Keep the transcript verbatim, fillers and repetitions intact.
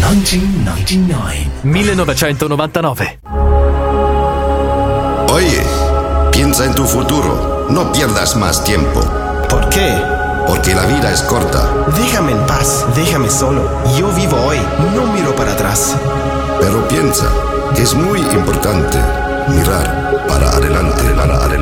millenovecentonovantanove. millenovecentonovantanove. Oye, piensa en tu futuro. No pierdas más tiempo. ¿Por qué? Porque la vida es corta. Déjame en paz, déjame solo. Yo vivo hoy, no miro para atrás. Pero piensa, es muy importante mirar para adelante, para adelante.